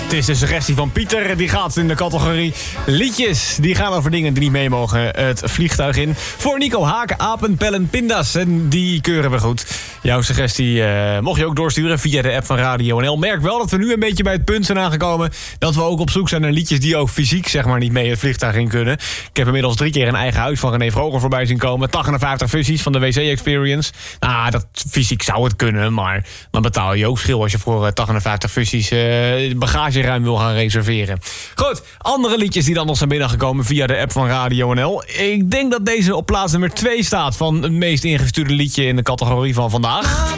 Het is de suggestie van Pieter. Die gaat in de categorie liedjes. Die gaan over dingen die niet mee mogen het vliegtuig in. Voor Nico Haak, apen, pellen, pinda's. En die keuren we goed. Jouw suggestie mocht je ook doorsturen via de app van Radio NL. Merk wel dat we nu een beetje bij het punt zijn aangekomen dat we ook op zoek zijn naar liedjes die ook fysiek zeg maar niet mee het vliegtuig in kunnen. Ik heb inmiddels 3 keer een eigen huis van René Vroger voorbij zien komen. 58 fusies van de WC Experience. Nou, dat fysiek zou het kunnen, maar dan betaal je ook schil als je voor 58 fusies bagageruim wil gaan reserveren. Goed, andere liedjes die dan nog zijn binnengekomen via de app van Radio NL. Ik denk dat deze op plaats nummer 2 staat van het meest ingestuurde liedje in de categorie van vandaag.